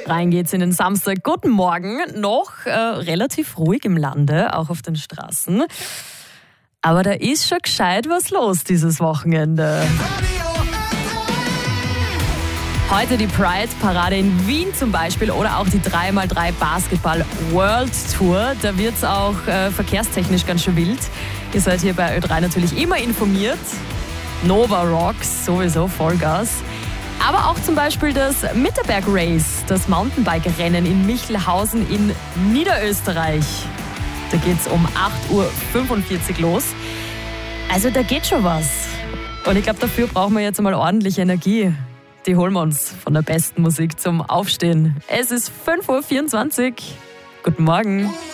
Rein geht's in den Samstag. Guten Morgen. Noch relativ ruhig im Lande, auch auf den Straßen. Aber da ist schon gescheit was los dieses Wochenende. Heute die Pride-Parade in Wien zum Beispiel oder auch die 3x3 Basketball World Tour. Da wird es auch verkehrstechnisch ganz schön wild. Ihr seid hier bei Ö3 natürlich immer informiert. Nova Rocks, sowieso Vollgas. Aber auch zum Beispiel das Mitterberg Race, das Mountainbike-Rennen in Michelhausen in Niederösterreich. Da geht's um 8:45 Uhr los. Also da geht schon was. Und ich glaube, dafür brauchen wir jetzt mal ordentliche Energie. Die holen wir uns von der besten Musik zum Aufstehen. Es ist 5:24 Uhr. Guten Morgen.